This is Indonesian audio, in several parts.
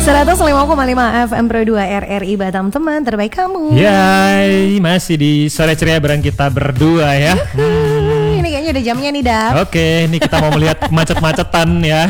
105,5 FM Pro 2 RRI Batam, teman terbaik kamu. Yay, masih di sore ceria bareng kita berdua ya. Ini kayaknya udah jamnya nih, Dap. Oke, ini kita mau melihat macet-macetan ya.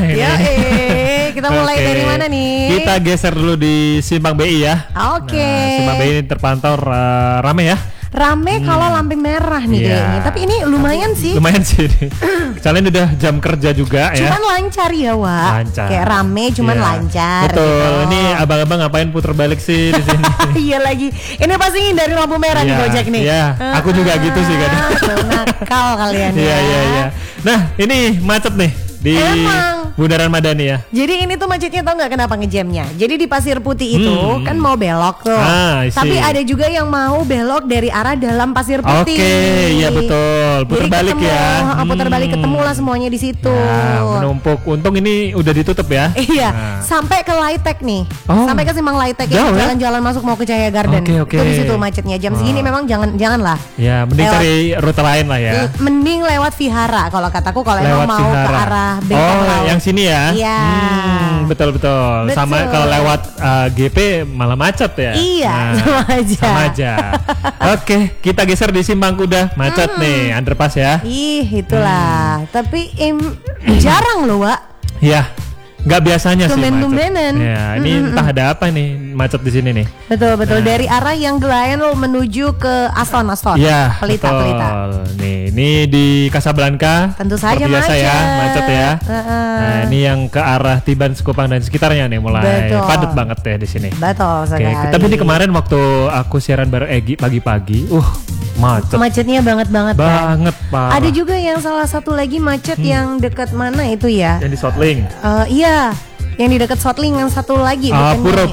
Kita mulai dari mana nih? Kita geser dulu di Simpang BI ya. Oke. Nah, Simpang BI ini terpantau rame ya. Rame kalau lampu merah nih kayaknya. Tapi ini lumayan sih. Lumayan sih. Kalian udah jam kerja juga ya. Cuman lancar ya, Wak. Lancar. Kayak rame cuman lancar. Betul. Gitu. Ini abang-abang ngapain puter balik sih di sini? Iya lagi. Ini pasti ngindari lampu merah nih Gojek nih. Iya. Aku juga gitu sih kadang. Nakal kalian ya. Iya. Nah, ini macet nih di Bundaran Madani ya. Jadi ini tuh macetnya, tau nggak kenapa ngejamnya? Jadi di Pasir Putih itu kan mau belok tuh. Tapi ada juga yang mau belok dari arah dalam Pasir Putih. Oke, iya betul. Putar balik ya. Putar balik ketemu lah semuanya di situ. Ya, menumpuk. Untung ini udah ditutup ya. Iya. Sampai ke Lightek nih. Sampai ke Simpang Lightek ya. Jalan-jalan masuk mau ke Cahaya Garden. Oke. Itu di situ macetnya. Jam segini memang jangan lah. Ya, mending cari rute lain lah ya. Mending lewat Vihara kalau kataku, kalau emang mau ke arah yang sini ya. Iya. Betul. Sama kalau lewat GP malah macet ya. Iya, sama aja. Oke, kita geser di Simpang Kuda. Macet nih, underpass ya. Itulah. Tapi jarang loh, Wak. Iya. Gak biasanya sih macet. Ya, ini entah ada apa nih macet di sini nih. Betul. Dari arah yang Gelayan lo menuju ke Aston. Iya, Pelita. Nih, ini di Casablanca. Tentu saja macet ya. Nah, ini yang ke arah Tiban, Sekupang dan sekitarnya nih mulai padat banget ya di sini. Betul sekali. Tapi ini kemarin waktu aku siaran bareng Egi pagi-pagi, macetnya banget kan? Pak. Ada juga yang salah satu lagi macet yang dekat mana itu ya? Yang di Sotling. Iya, yang di dekat Sotling yang satu lagi. Pura.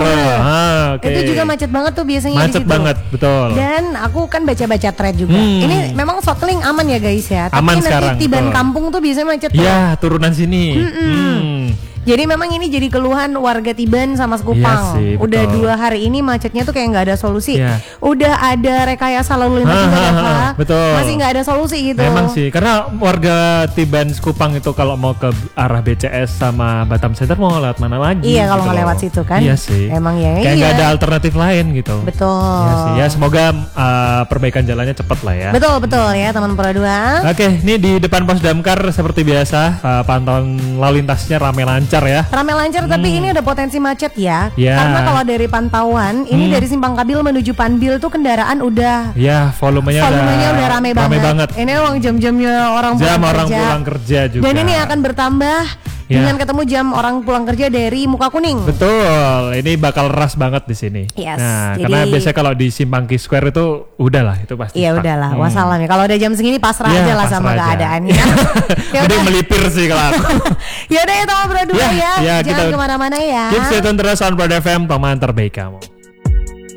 Itu juga macet banget tuh biasanya. Macet di situ. Banget, betul. Dan aku kan baca-baca thread juga. Ini memang Sotling aman ya guys ya. Aman tapi sekarang, nanti Tiban Kampung tuh biasanya macet. Iya, turunan sini. Jadi memang ini jadi keluhan warga Tiban sama Sekupang. Iya sih, udah 2 hari ini macetnya tuh kayak nggak ada solusi. Iya. Udah ada rekayasa lalu lintas juga ada, betul. Masih nggak ada solusi gitu. Memang sih, karena warga Tiban Sekupang itu kalau mau ke arah BCS sama Batam Center mau lewat mana lagi? Iya, kalau nggak lewat situ kan. Iya sih. Emang ya. Kayak nggak ada alternatif lain gitu. Betul. Iya sih. Ya semoga perbaikan jalannya cepat lah ya. Betul ya teman Pro 2. Oke, ini di depan Pos Damkar seperti biasa pantauan lalu lintasnya ramai lancar ya. Tapi ini ada potensi macet ya. Yeah. Karena kalau dari pantauan ini dari Simpang Kabil menuju Panbil tuh kendaraan udah volumenya udah ramai banget. Ini emang jam-jamnya orang pulang kerja juga. Dan ini akan bertambah dengan ketemu jam orang pulang kerja dari Muka Kuning. Betul, ini bakal ras banget di sini. Yes, karena biasanya kalau di Simpang Ki Square itu udahlah, itu pasti. Iya udahlah, wassalam ya. Kalau ada jam segini pasrah aja lah sama keadaannya. Udah melipir sih kalau aku. Yaudah ya teman Pro 2 ya. Jangan kemana-mana ya. Keep stay tune terus on Pro FM, teman terbaik kamu.